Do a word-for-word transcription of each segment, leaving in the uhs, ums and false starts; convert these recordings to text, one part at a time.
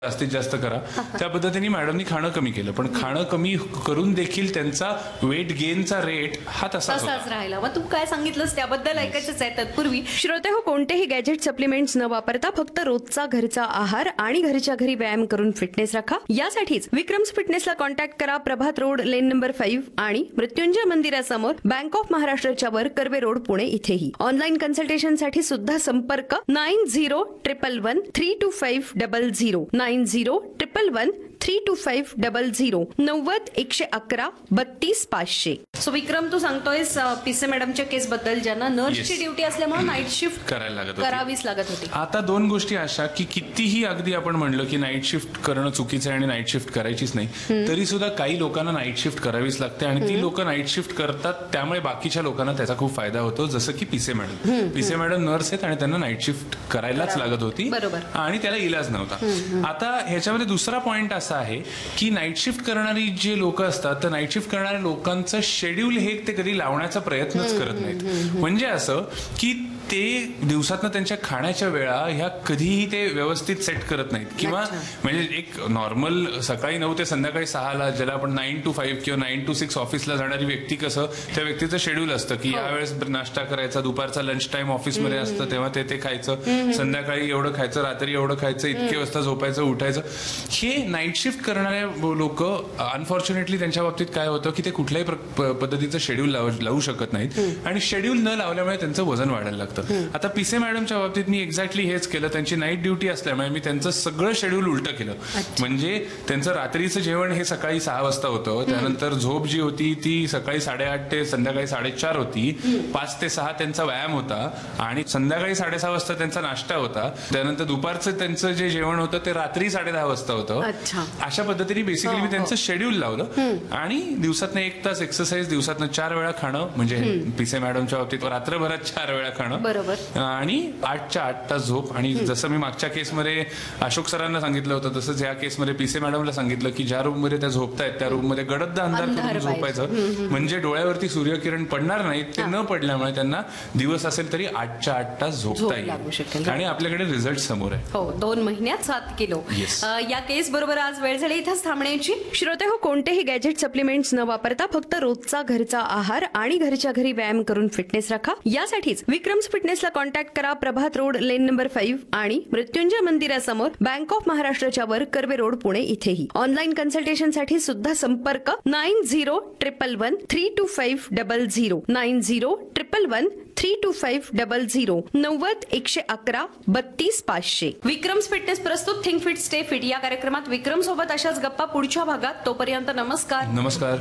जास्तीत जास्त करा. त्या पद्धतीने मॅडमनी खाणं कमी केलं, पण खाणं कमी करून देखील त्यांचा वेट गेनचा रेट हा तसाच तसाच राहिला. मग तू काय सांगितलंस त्याबद्दल ऐकायचंच आहे. तत्पूर्वी श्रोते हो, कोणतेही गॅजेट सप्लिमेंट्स न वापरता फक्त रोजचा घरचा आहार आणि घरच्या घरी व्यायाम करून फिटनेस राखा. यासाठीच विक्रम्स फिटनेसला कॉन्टॅक्ट करा. प्रभात रोड, लेन नंबर फाईव्ह आणि मृत्युंजय मंदिरासमोर, बँक ऑफ महाराष्ट्राच्या वर, कर्वे रोड, पुणे इथेही. ऑनलाईन कन्सल्टेशनसाठी सुद्धा संपर्क nine zero triple one three to five double zero nine zero triple one three to five double zero नव्वद एकशे अकरा बत्तीस पाचशे. सो विक्रम, तू सांगतोयस पिसे मॅडमच्या केस बद्दल, ज्यांना नर्सची ड्युटी असल्यामुळे नाईट शिफ्ट करायला लागत करावीच लागत होती. आता दोन गोष्टी अशा की कितीही अगदी आपण म्हणलं की नाईट शिफ्ट करणं चुकीचं आहे आणि नाईट शिफ्ट करायचीच नाही, तरी सुद्धा काही लोकांना नाईट शिफ्ट करावीच लागते आणि ती लोक नाईट शिफ्ट करतात, त्यामुळे बाकीच्या लोकांना त्याचा खूप फायदा होतो. जसं की पिसे मॅडम पिसे मॅडम नर्स आहेत आणि त्यांना नाईट शिफ्ट करायलाच लागत होती आणि त्याला इलाज नव्हता. आता ह्याच्यामध्ये दुसरा पॉइंट असा आहे की नाईट शिफ्ट करणारी जे लोक असतात, तर नाईट शिफ्ट करणाऱ्या लोकांचं शेड्यूल हे ते कधी लावण्याचा प्रयत्नच करत नाहीत. म्हणजे असं की ते दिवसातनं त्यांच्या खाण्याच्या वेळा ह्या कधीही ते व्यवस्थित सेट करत नाहीत, किंवा म्हणजे एक नॉर्मल सकाळी नऊ ते संध्याकाळी सहाला, ज्याला आपण नाईन टू फाईव्ह किंवा नाईन टू सिक्स ऑफिसला जाणारी व्यक्ती, कसं त्या व्यक्तीचं शेड्यूल असतं की यावेळेस नाश्ता करायचा, दुपारचा लंच टाइम ऑफिसमध्ये असतं तेव्हा ते ते खायचं, संध्याकाळी एवढं खायचं, रात्री एवढं खायचं, इतके वाजता झोपायचं, उठायचं. हे नाईट शिफ्ट करणारे लोक अनफॉर्च्युनेटली त्यांच्या बाबतीत काय होतं की ते कुठल्याही पद्धतीचं शेड्यूल लावू शकत नाहीत आणि शेड्यूल न लावल्यामुळे त्यांचं वजन वाढायला लागतं. आता पिसे मॅडमच्या बाबतीत मी एक्झॅक्टली हेच केलं. त्यांची नाईट ड्युटी असल्यामुळे मी त्यांचं सगळं शेड्यूल उलटं केलं. म्हणजे त्यांचं रात्रीचं जेवण हे सकाळी सहा वाजता होतं, त्यानंतर झोप जी होती ती सकाळी साडेआठ ते संध्याकाळी साडेचार होती, पाच ते सहा त्यांचा व्यायाम होता आणि संध्याकाळी साडेसहा वाजता त्यांचा नाश्ता होता, त्यानंतर दुपारचं त्यांचं जे जेवण होतं ते रात्री साडे दहा वाजता होतं. अशा पद्धतीने बेसिकली मी त्यांचं शेड्यूल लावलं आणि दिवसातनं एक तास एक्सरसाइज, दिवसातनं चार वेळा खाणं, म्हणजे पिसे मॅडमच्या बाबतीत रात्रभरात चार वेळा खाणं आणि आठच्या आठ तास झोप. आणि जसं मी मागच्या केसमध्ये अशोक सरांना सांगितलं होतं, तसंच या केसमध्ये पिसे मॅडमला सांगितलं की ज्या रूम मध्ये त्या झोपतायत त्या रूम मध्ये गडद अंधार करून झोपायचं, म्हणजे डोळ्यावरती सूर्यकिरण पडणार नाहीत. ते न पडल्यामुळे त्यांना दिवस असेल तरी आठच्या आठ तास झोपता येईल आणि आपल्याकडे रिझल्ट समोर आहे. हो, दोन महिन्यात सात किलो. या केस बरोबर आज वेळ झाली इथंच थांबण्याची. श्रोते हो, कोणतेही गॅजेट सप्लिमेंट्स न वापरता फक्त रोजचा घरचा आहार आणि घरच्या घरी व्यायाम करून फिटनेस राखा. यासाठीच विक्रम्स फिटनेसला कॉन्टॅक्ट करा. प्रभात रोड, लेन नंबर फाईव्ह आणि मृत्युंजय मंदिरासमोर, बँक ऑफ महाराष्ट्राच्या वर, कर्वे रोड, पुणे इथेही. ऑनलाईन कन्सल्टेशनसाठी सुद्धा संपर्क nine zero triple one three to five double zero nine zero triple one three to five double zero नव्वद एकशे अकरा बत्तीस पाचशे. विक्रम्स फिटनेस प्रस्तुत थिंक फिट स्टे फिट या कार्यक्रमात विक्रम सोबत अशाच गप्पा पुढच्या भागात. तोपर्यंत नमस्कार. नमस्कार.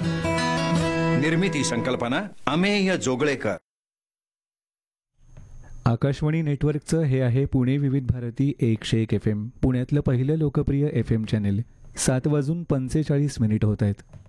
निर्मिती संकल्पना अमेय जोगळेकर. आकाशवाणी नेटवर्कचं हे आहे पुणे विविध भारती एकशे एक एफ एम, पुण्यातलं पहिलं लोकप्रिय एफ एम चॅनेल. सात वाजून पंचेचाळीस मिनिट होत आहेत.